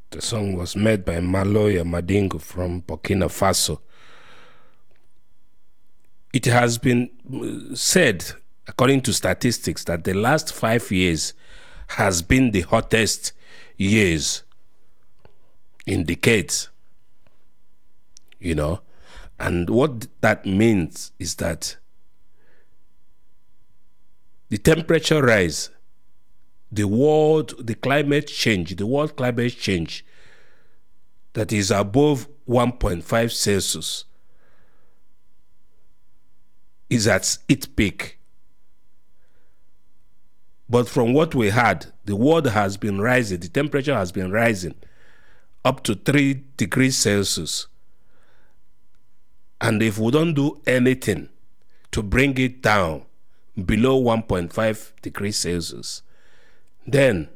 The song was made by Maloya Madingo from Burkina Faso. It has been said, according to statistics, that the last 5 years has been the hottest years in decades, you know. And what that means is that the temperature rise, the world climate change that is above 1.5 Celsius is at its peak. But from what we had, the world has been rising, the temperature has been rising up to 3 degrees Celsius. And if we don't do anything to bring it down below 1.5 degrees Celsius, then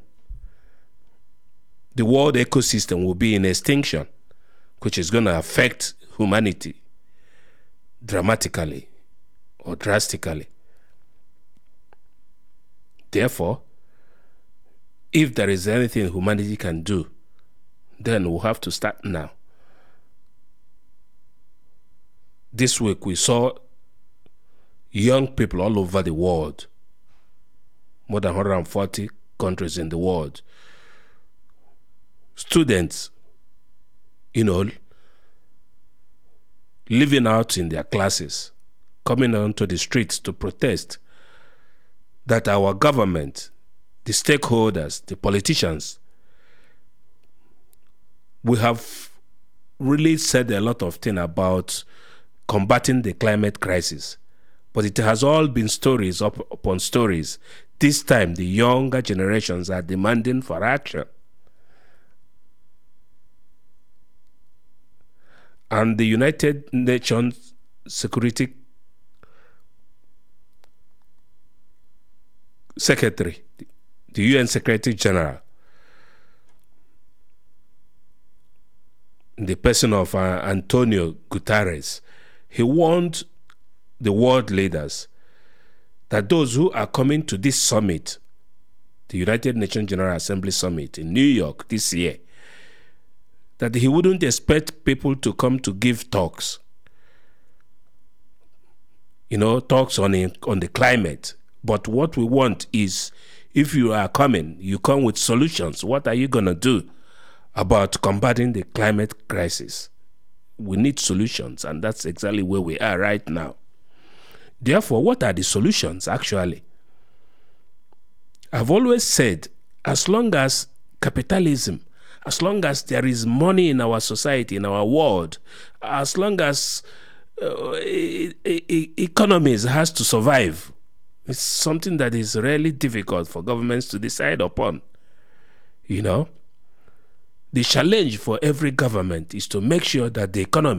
the world ecosystem will be in extinction, which is going to affect humanity dramatically or drastically. Therefore, if there is anything humanity can do, then we'll have to start now. This week we saw young people all over the world, more than 140 countries in the world, students, living out in their classes, coming onto the streets to protest that our government, the stakeholders, the politicians, we have really said a lot of things about combating the climate crisis, but it has all been stories upon stories. This time, the younger generations are demanding for action. And the United Nations Security Secretary, the UN Secretary General, in the person of Antonio Guterres, he warned the world leaders that those who are coming to this summit, the United Nations General Assembly Summit in New York this year, that he wouldn't expect people to come to give talks, talks on the climate. But what we want is, if you are coming, you come with solutions. What are you going to do about combating the climate crisis? We need solutions, and that's exactly where we are right now. Therefore, what are the solutions, actually? I've always said, as long as capitalism, as long as there is money in our society, in our world, as long as economies has to survive, it's something that is really difficult for governments to decide upon. The challenge for every government is to make sure that the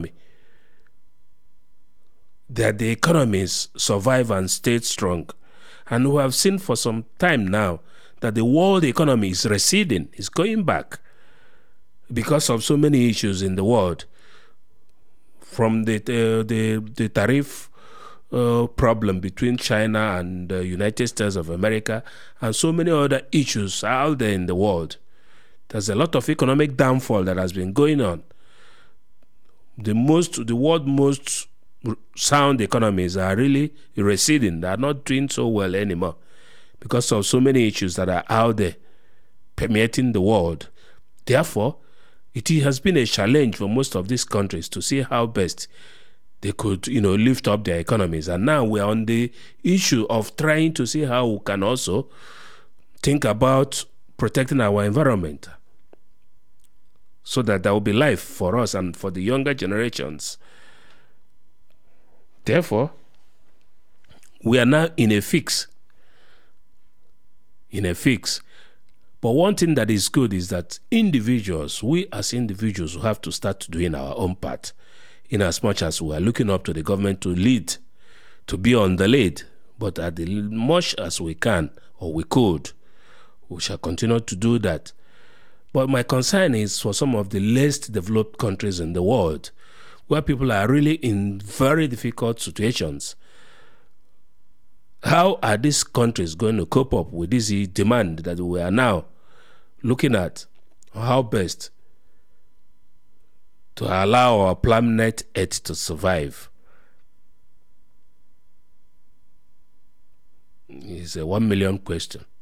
economies survive and stay strong. And we have seen for some time now that the world economy is receding, is going back because of so many issues in the world, from the tariff problem between China and the United States of America, and so many other issues out there in the world. There's a lot of economic downfall that has been going on. The world's most sound economies are really receding. They are not doing so well anymore because of so many issues that are out there permeating the world. Therefore, it has been a challenge for most of these countries to see how best they could, lift up their economies. And now we're on the issue of trying to see how we can also think about protecting our environment so that there will be life for us and for the younger generations. Therefore, we are now in a fix. But one thing that is good is that we as individuals will have to start doing our own part, in as much as we are looking up to the government to lead, to be on the lead. But as much as we can, or we could, we shall continue to do that. But my concern is for some of the least developed countries in the world, where people are really in very difficult situations. How are these countries going to cope up with this demand that we are now looking at? How best to allow our planet Earth to survive? It's a 1 million question.